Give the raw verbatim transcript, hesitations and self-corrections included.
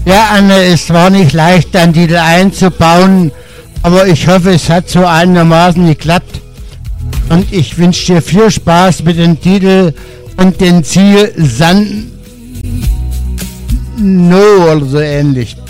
Ja, Anne, es war nicht leicht, einen Titel einzubauen, aber ich hoffe, es hat so einigermaßen geklappt. Und ich wünsche dir viel Spaß mit dem Titel und dem Ziel San No oder so ähnlich.